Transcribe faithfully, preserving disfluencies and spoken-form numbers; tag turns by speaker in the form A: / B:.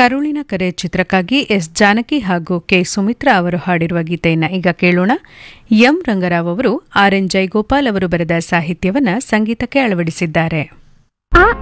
A: ಕರುಳಿನ ಕರೆ ಚಿತ್ರಕ್ಕಾಗಿ ಎಸ್ ಜಾನಕಿ ಹಾಗೂ ಕೆ ಸುಮಿತ್ರಾ ಅವರು ಹಾಡಿರುವ ಗೀತೆಯನ್ನು ಈಗ ಕೇಳೋಣ. ಎಂ ರಂಗರಾವ್ ಅವರು ಆರ್ ಎನ್ ಜಯಗೋಪಾಲ್ ಅವರು ಬರೆದ ಸಾಹಿತ್ಯವನ್ನು ಸಂಗೀತಕ್ಕೆ ಅಳವಡಿಸಿದ್ದಾರೆ.
B: ಆ